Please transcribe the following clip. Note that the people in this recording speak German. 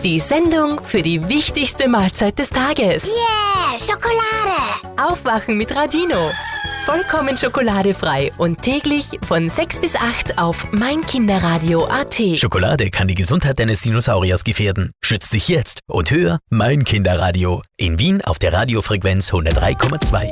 Die Sendung für die wichtigste Mahlzeit des Tages. Yeah, Schokolade! Aufwachen mit Radino. Vollkommen schokoladefrei und täglich von 6 bis 8 auf meinkinderradio.at. Schokolade kann die Gesundheit deines Dinosauriers gefährden. Schütz dich jetzt und hör Mein Kinderradio. In Wien auf der Radiofrequenz 103,2.